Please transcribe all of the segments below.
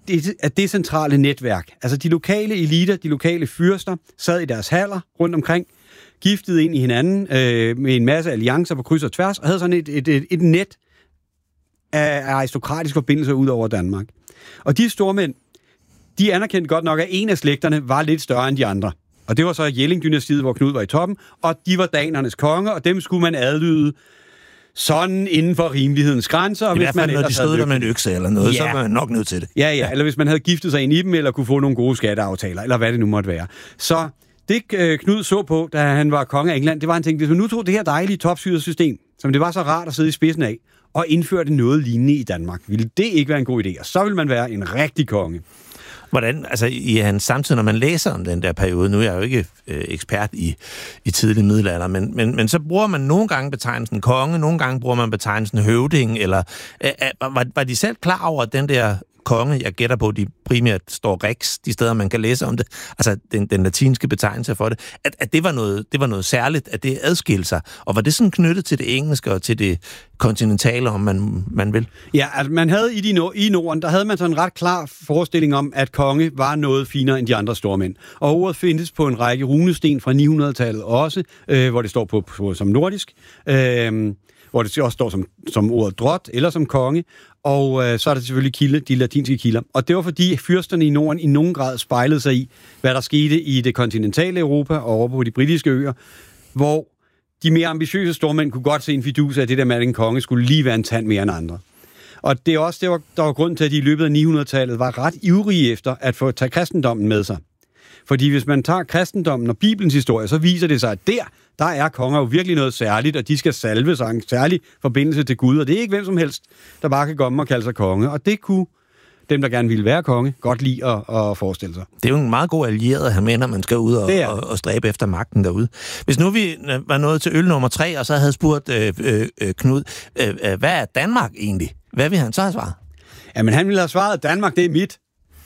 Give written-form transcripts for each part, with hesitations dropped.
det decentrale netværk. Altså de lokale eliter, de lokale fyrster, sad i deres haller rundt omkring, giftede ind i hinanden med en masse alliancer på kryds og tværs, og havde sådan et net af aristokratiske forbindelser ud over Danmark. Og de stormænd, de anerkendte godt nok, at en af slægterne var lidt større end de andre. Og det var så Jelling-dynastiet, hvor Knud var i toppen, og de var danernes konge, og dem skulle man adlyde sådan inden for rimelighedens grænser. Og i hvert fald, når de stod der med en økse eller noget, så var man nok nødt til det. Ja, eller hvis man havde giftet sig ind i dem, eller kunne få nogle gode skatteaftaler, eller hvad det nu måtte være. Så det Knud så på, da han var konge af England, det var, han tænkte, hvis man nu tog det her dejlige topstyresystem, som det var så rart at sidde i spidsen af, og indførte noget lignende i Danmark, ville det ikke være en god idé, og så ville man være en rigtig konge. Hvordan, altså i hans samtid, når man læser om den der periode, nu er jeg jo ikke ekspert i tidlig middelalder, men så bruger man nogle gange betegnelsen konge, nogle gange bruger man betegnelsen høvding, eller var de selv klar over, at den der konge, jeg gætter på, de primært står rex, de steder, man kan læse om det, altså den latinske betegnelse for det, at det var noget særligt, at det adskilte sig, og var det sådan knyttet til det engelske og til det kontinentale, om man vil? Ja, altså man havde i Norden, der havde man sådan en ret klar forestilling om, at konge var noget finere end de andre stormænd. Og ordet findes på en række runesten fra 900-tallet også, hvor det står på som nordisk, hvor det også står som ordet drot eller som konge, og så er der selvfølgelig de latinske kilder. Og det var fordi fyrsterne i Norden i nogen grad spejlede sig i, hvad der skete i det kontinentale Europa og over på de britiske øer, hvor de mere ambitiøse stormænd kunne godt se en fidus af det der med, at en konge skulle lige være en tand mere end andre. Og det er også der var grund til, at de i løbet af 900-tallet var ret ivrige efter at få tage kristendommen med sig. Fordi hvis man tager kristendommen og Bibelens historie, så viser det sig, at der er konger jo virkelig noget særligt, og de skal salve sig en særlig forbindelse til Gud, og det er ikke hvem som helst, der bare kan komme og kalde sig konge, og det kunne dem, der gerne ville være konge, godt lide at forestille sig. Det er jo en meget god allieret at have med, når man skal ud og stræbe efter magten derude. Hvis nu vi var nået til øl nummer 3, og så havde spurgt Knud, hvad er Danmark egentlig? Hvad vil han så have svaret? Jamen, han ville have svaret, at Danmark, det er mit.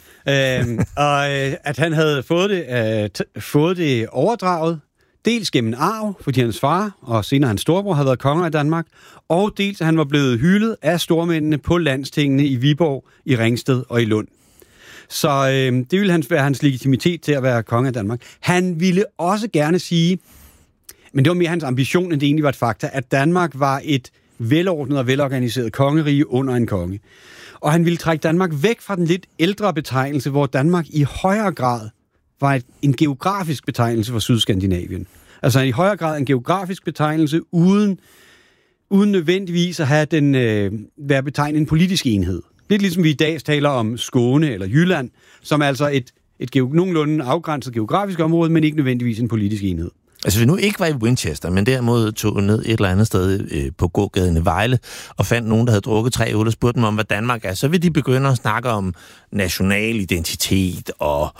Og at han havde fået det overdraget, dels gennem arv, fordi hans far og senere hans storebror havde været konger i Danmark, og dels at han var blevet hyldet af stormændene på landstingene i Viborg, i Ringsted og i Lund. Så det ville være hans legitimitet til at være konge af Danmark. Han ville også gerne sige, men det var mere hans ambition, end det egentlig var et fakta, at Danmark var et velordnet og velorganiseret kongerige under en konge. Og han ville trække Danmark væk fra den lidt ældre betegnelse, hvor Danmark i højere grad var en geografisk betegnelse for Sydskandinavien. Altså i højere grad en geografisk betegnelse, uden nødvendigvis at have være betegnet en politisk enhed. Lidt ligesom vi i dag taler om Skåne eller Jylland, som er altså et nogenlunde afgrænset geografisk område, men ikke nødvendigvis en politisk enhed. Altså, vi nu ikke var i Winchester, men derimod tog ned et eller andet sted på gågaden i Vejle og fandt nogen, der havde drukket 3 øl og spurgte dem om, hvad Danmark er, så vil de begynde at snakke om national identitet og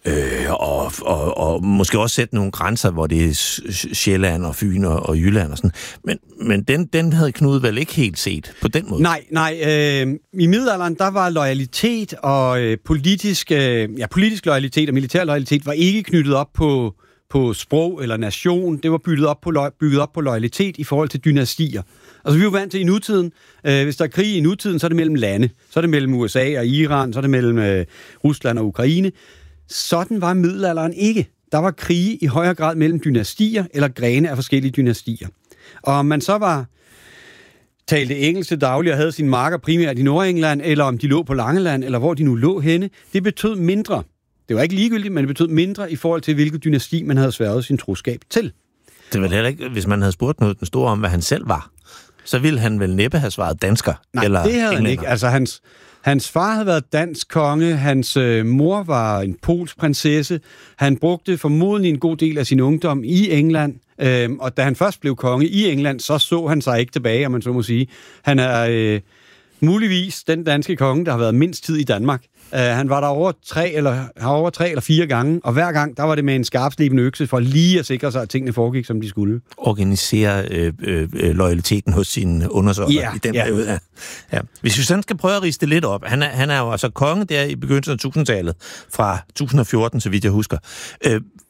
måske også sætte nogle grænser, hvor det er Sjælland og Fyn og Jylland og sådan. Men den havde Knud vel ikke helt set på den måde? Nej. I middelalderen, der var loyalitet og politisk loyalitet og militær loyalitet var ikke knyttet op på sprog eller nation. Det var bygget op på loyalitet i forhold til dynastier. Altså vi er jo vant til i nutiden, hvis der er krig i nutiden, så er det mellem lande. Så er det mellem USA og Iran, så er det mellem Rusland og Ukraine. Sådan var middelalderen ikke. Der var krige i højere grad mellem dynastier eller grene af forskellige dynastier. Og om man så talte engelsk til daglig og havde sine marker primært i Nordengland, eller om de lå på Langeland, eller hvor de nu lå henne, det betød mindre. Det var ikke ligegyldigt, men det betød mindre i forhold til, hvilket dynasti man havde sværget sin troskab til. Det var heller ikke, hvis man havde spurgt noget den store om, hvad han selv var, så ville han vel næppe have svaret dansker. Nej, eller det havde englænder. han ikke. Altså, hans far havde været dansk konge, hans mor var en polsk prinsesse, han brugte formodentlig en god del af sin ungdom i England, og da han først blev konge i England, så han sig ikke tilbage, om man så må sige. Han er muligvis den danske konge, der har været mindst tid i Danmark. Han var der over 3 eller 4 gange, og hver gang, der var det med en skarpslebende økse for lige at sikre sig, at tingene foregik, som de skulle. Organisere loyaliteten hos sine undersåtter i den periode. Ja. Hvis vi sådan skal prøve at riste lidt op, han er jo altså konge der i begyndelsen af 1000-tallet, fra 1014, så vidt jeg husker.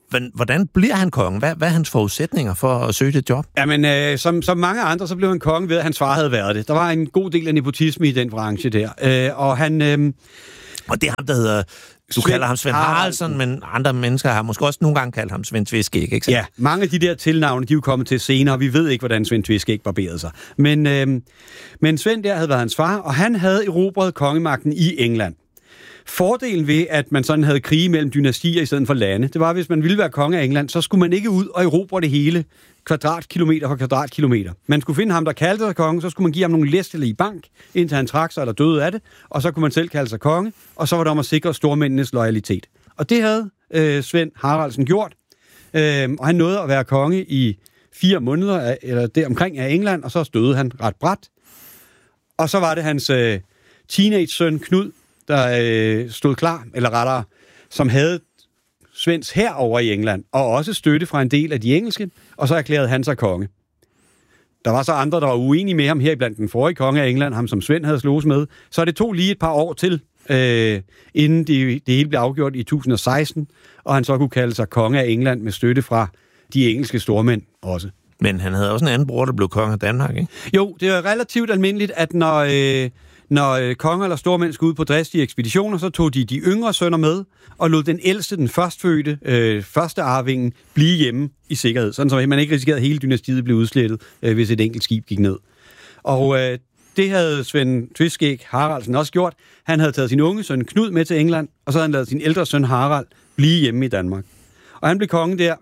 hvordan bliver han konge? Hvad er hans forudsætninger for at søge det job? Jamen, som mange andre, så blev han konge ved, at hans far havde været det. Der var en god del af nepotisme i den branche der. Og han... Og det er ham, der hedder... Du kalder ham Svend Haraldsson, men andre mennesker har måske også nogle gange kaldt ham Svend Tveskæg, ikke? Ja, mange af de der tilnavne, de er jo kommet til senere. Vi ved ikke, hvordan Svend Tveskæg barberede sig. Men Svend der havde været hans far, og han havde erobret kongemagten i England. Fordelen ved, at man sådan havde krige mellem dynastier i stedet for lande, det var, at hvis man ville være konge af England, så skulle man ikke ud og erobre det hele kvadratkilometer for kvadratkilometer. Man skulle finde ham, der kaldte sig konge, så skulle man give ham nogle læstel i bank, indtil han trak sig eller døde af det, og så kunne man selv kalde sig konge, og så var det om at sikre stormændenes loyalitet. Og det havde Svend Haraldsen gjort, og han nåede at være konge i 4 måneder, eller deromkring af England, og så døde han ret brat. Og så var det hans teenage-søn Knud, der stod klar, eller rettere, som havde Svends hær over i England, og også støtte fra en del af de engelske, og så erklærede han sig konge. Der var så andre, der var uenige med ham her blandt den forrige konge af England, ham som Svend havde slået med. Så det tog lige et par år til, inden det hele blev afgjort i 1016, og han så kunne kalde sig konge af England med støtte fra de engelske stormænd også. Men han havde også en anden bror, der blev konge af Danmark, ikke? Jo, det er relativt almindeligt, at når konger eller stormænd skulle ud på dristige ekspeditioner, så tog de yngre sønner med, og lod den ældste, den førstfødte, første arvingen, blive hjemme i sikkerhed. Sådan så man ikke risikerede, at hele dynastiet blev udslettet, hvis et enkelt skib gik ned. Og det havde Svend Tveskæg Haraldsen også gjort. Han havde taget sin unge søn Knud med til England, og så havde han ladet sin ældre søn Harald blive hjemme i Danmark. Og han blev konge der,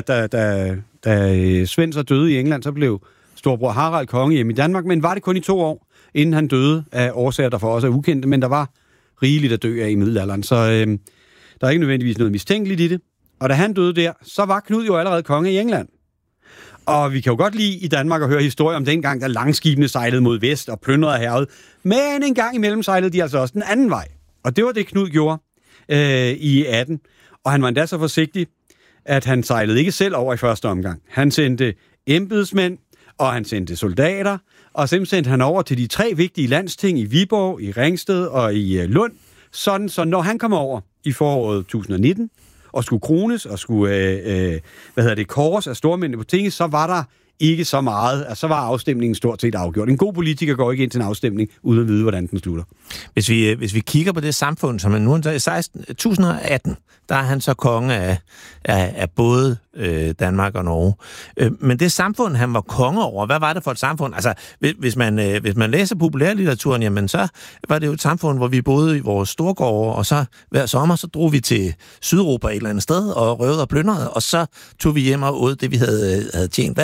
da Svend så døde i England, så blev storbror Harald konge hjemme i Danmark, men var det kun i 2 år, inden han døde af årsager, der for os er ukendte, men der var rigeligt at dø af i middelalderen, så der er ikke nødvendigvis noget mistænkeligt i det. Og da han døde der, så var Knud jo allerede konge i England. Og vi kan jo godt lide i Danmark at høre historier om dengang, da langskibene sejlede mod vest og plyndrede havet, men en gang imellem sejlede de altså også den anden vej. Og det var det, Knud gjorde i 18. Og han var endda så forsigtig, at han sejlede ikke selv over i første omgang. Han sendte embedsmænd, og han sendte soldater, og så sendte han over til de 3 vigtige landsting i Viborg, i Ringsted og i Lund, sådan så når han kom over i foråret 1019 og skulle krones og skulle kåres af stormændene på tinget, så var der ikke så meget, altså så var afstemningen stort set afgjort. En god politiker går ikke ind til en afstemning uden at vide, hvordan den slutter. Hvis vi kigger på det samfund, som nu i 1018, der er han så konge af både Danmark og Norge. Men det samfund, han var konge over, hvad var det for et samfund? Altså, hvis man læser populærlitteraturen, jamen så var det jo et samfund, hvor vi boede i vores storgårde, og så hver sommer, så drog vi til Sydeuropa et eller andet sted, og røvede og plyndrede, og så tog vi hjem og åd det, vi havde tjent.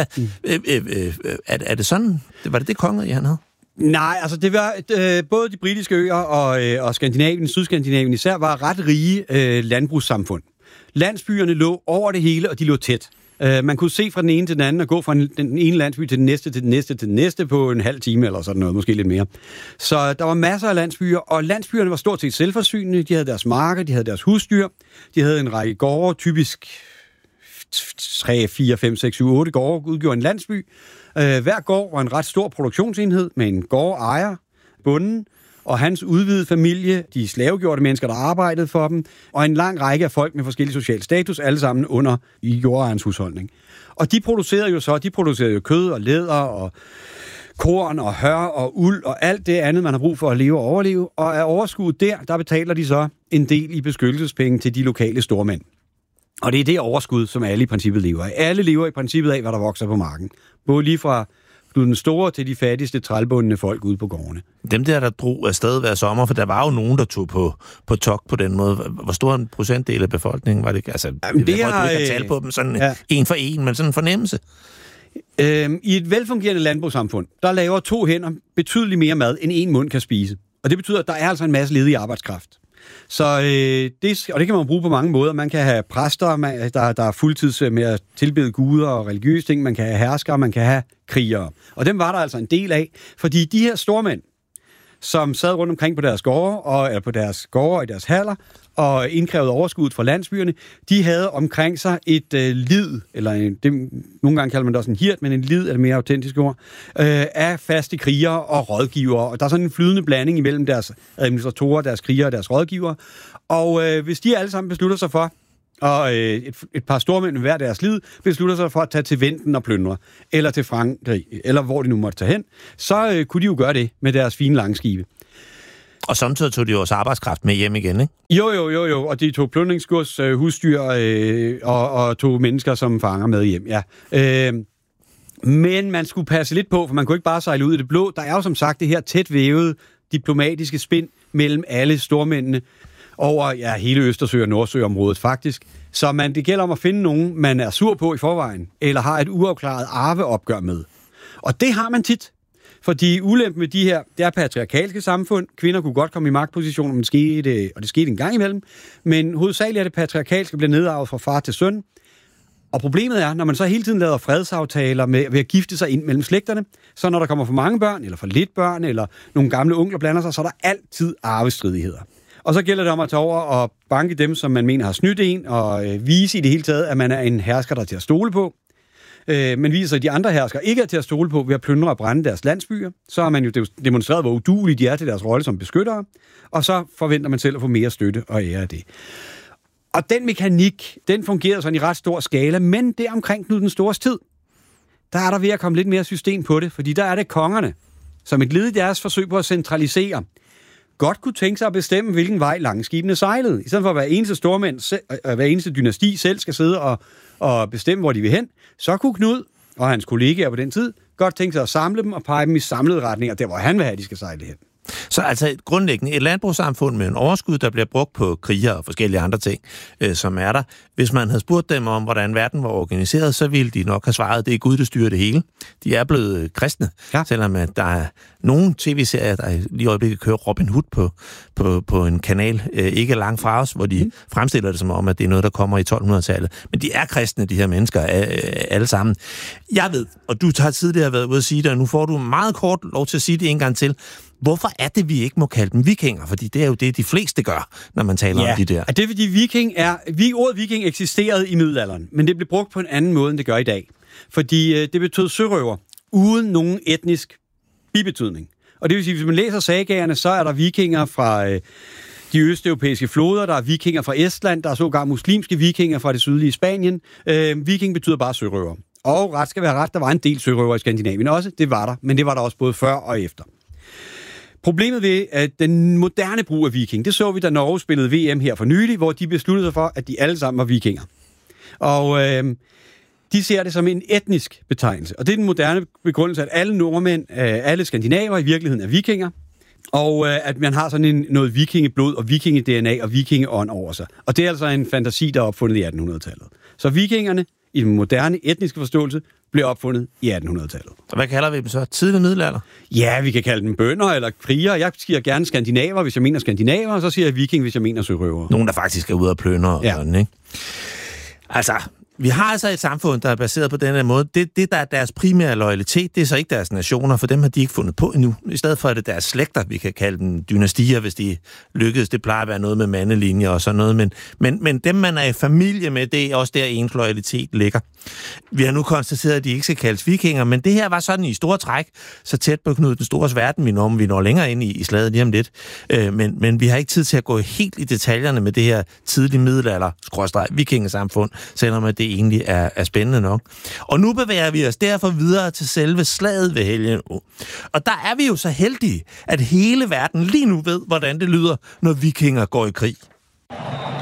Er det sådan? Var det kongerige, han havde? Nej, altså det var både de britiske øer og Skandinavien, Sydskandinavien især, var ret rige landbrugssamfund. Landsbyerne lå over det hele, og de lå tæt. Man kunne se fra den ene til den anden og gå fra den ene landsby til den næste, til den næste, til den næste på en halv time eller sådan noget, måske lidt mere. Så der var masser af landsbyer, og landsbyerne var stort set selvforsynende. De havde deres marker, de havde deres husdyr, de havde en række gårde, typisk 3, 4, 5, 6, 7, 8 gårde udgjorde en landsby. Hver gård var en ret stor produktionsenhed med en gårdejer, bonden, og hans udvidede familie, de slavegjorte mennesker, der arbejdede for dem, og en lang række af folk med forskellige social status, alle sammen under i jordejernes husholdning. Og de producerede jo kød og læder og korn og hør og uld og alt det andet, man har brug for at leve og overleve. Og af overskuddet der betaler de så en del i beskyttelsespenge til de lokale stormænd. Og det er det overskud, som alle i princippet lever af. Alle lever i princippet af, hvad der vokser på marken. Både lige fra den store til de fattigste trælbundne folk ude på gårdene. Dem der drog afsted hver sommer, for der var jo nogen, der tog på togt på den måde. Hvor stor en procentdel af befolkningen var det? Altså, jamen, det er du ikke tale på dem sådan en for en, men sådan en fornemmelse. I et velfungerende landbrugssamfund, der laver 2 hænder betydeligt mere mad, end 1 mund kan spise. Og det betyder, at der er altså en masse ledig arbejdskraft. Så det kan man bruge på mange måder. Man kan have præster, der er fuldtids med at tilbede guder og religiøse ting. Man kan have herskere, man kan have krigere. Og dem var der altså en del af, fordi de her stormænd, som sad rundt omkring på deres gårde og i deres haller og indkrævede overskuddet fra landsbyerne, de havde omkring sig et lid, eller nogle gange kalder man det også en hirt, men en lid er det mere autentiske ord, af faste krigere og rådgivere. Og der er sådan en flydende blanding imellem deres administratorer, deres krigere og deres rådgivere. Og hvis de alle sammen beslutter sig for, og et par stormænd med hver deres liv beslutter sig for at tage til Venden og plyndre, eller til Frankrig, eller hvor de nu måtte tage hen, så kunne de jo gøre det med deres fine langskibe. Og samtidig tog de også arbejdskraft med hjem igen, ikke? Jo, og de tog plyndringsgods, husdyr og tog mennesker som fanger med hjem, ja. Men man skulle passe lidt på, for man kunne ikke bare sejle ud i det blå. Der er jo som sagt det her tæt vævede diplomatiske spind mellem alle stormændene over hele Østersø- og Nordsøområdet faktisk. Så det gælder om at finde nogen, man er sur på i forvejen, eller har et uafklaret arveopgør med. Og det har man tit. Fordi ulempen med de her, det er patriarkalske samfund. Kvinder kunne godt komme i magtpositioner, men det skete en gang imellem. Men hovedsageligt er det patriarkalske bliver nedarvet fra far til søn. Og problemet er, når man så hele tiden laver fredsaftaler ved at gifte sig ind mellem slægterne, så når der kommer for mange børn, eller for lidt børn, eller nogle gamle onkler blander sig, så er der altid arvestridigheder. Og så gælder det om at tage over og banke dem, som man mener har snydt en, og vise i det hele taget, at man er en hersker, der er til at stole på. Men viser, at de andre herskere ikke er til at stole på ved at plyndre og brænde deres landsbyer, så har man jo demonstreret, hvor uduelige de er til deres rolle som beskyttere, og så forventer man selv at få mere støtte og ære af det. Og den mekanik, den fungerer sådan i ret stor skala, men det omkring Knud den Stores tid, der er der ved at komme lidt mere system på det, fordi der er det kongerne, som et led i deres forsøg på at centralisere, godt kunne tænke sig at bestemme, hvilken vej langskibene sejlede. I stedet for at hver eneste stormænd, hver eneste dynasti selv skal sidde og bestemme, hvor de vil hen, så kunne Knud og hans kollegaer på den tid godt tænke sig at samle dem og pege dem i samlede retninger, der hvor han vil have, de skal sejle hen. Så altså grundlæggende et landbrugssamfund med en overskud, der bliver brugt på kriger og forskellige andre ting, som er der. Hvis man havde spurgt dem om, hvordan verden var organiseret, så ville de nok have svaret, det er Gud, der styrer det hele. De er blevet kristne, selvom at der er nogle tv-serier, der lige i øjeblikket kører Robin Hood på en kanal, ikke langt fra os, hvor de fremstiller det som om, at det er noget, der kommer i 1200-tallet. Men de er kristne, de her mennesker, alle sammen. Jeg ved, og du har tidligere været ude at sige det, og nu får du meget kort lov til at sige det en gang til. Hvorfor er det, vi ikke må kalde dem vikinger? Fordi det er jo det, de fleste gør, når man taler om de der. Det er fordi ordet viking eksisterede i middelalderen, men det blev brugt på en anden måde, end det gør i dag. Fordi det betød sørøver, uden nogen etnisk bibetydning. Og det vil sige, hvis man læser sagagerne, så er der vikinger fra de østeuropæiske floder, der er vikinger fra Estland, der er sågar muslimske vikinger fra det sydlige Spanien. Viking betyder bare sørøver. Og ret skal være ret, der var en del sørøver i Skandinavien også, det var der, men det var der også både før og efter. Problemet ved at den moderne brug af viking, det så vi, da Norge spillede VM her for nylig, hvor de besluttede sig for, at de alle sammen var vikinger. Og de ser det som en etnisk betegnelse. Og det er den moderne begrundelse, at alle nordmænd, alle skandinaver i virkeligheden er vikinger. Og at man har sådan noget vikingeblod og vikinge-DNA og vikingeånd over sig. Og det er altså en fantasi, der er opfundet i 1800-tallet. Så vikingerne i den moderne etniske forståelse blev opfundet i 1800-tallet. Og hvad kalder vi dem så? Tidlig middelalder? Ja, vi kan kalde dem bønder eller krigere. Jeg siger gerne skandinaver, hvis jeg mener skandinaver, og så siger jeg viking, hvis jeg mener sørøver. Nogen, der faktisk er ude at plyndre og sådan, ikke? Altså, vi har altså et samfund, der er baseret på den her måde. Det, der er deres primære loyalitet, det er så ikke deres nationer, for dem har de ikke fundet på endnu. I stedet for er det deres slægter, vi kan kalde dem dynastier, hvis de lykkedes. Det plejer at være noget med mandelinjer og sådan noget, men dem, man er i familie med, det er også der ens loyalitet ligger. Vi har nu konstateret, at de ikke skal kaldes vikinger, men det her var sådan i store træk, så tæt på Knud den Stores verden, vi når længere ind i slaget lige om lidt. Men vi har ikke tid til at gå helt i detaljerne med det her tidlige middelalder-vikingesamfund, selvom at det egentlig er spændende nok. Og nu bevæger vi os derfor videre til selve slaget ved Helgenå. Og der er vi jo så heldige, at hele verden lige nu ved, hvordan det lyder, når vikinger går i krig.